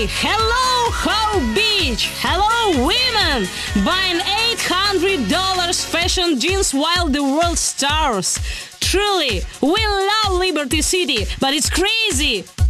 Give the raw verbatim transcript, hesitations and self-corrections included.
City! Hello, How Beach! Hello, women! Buying eight hundred dollars fashion jeans while the world starves. Truly, we love Liberty City, but it's crazy!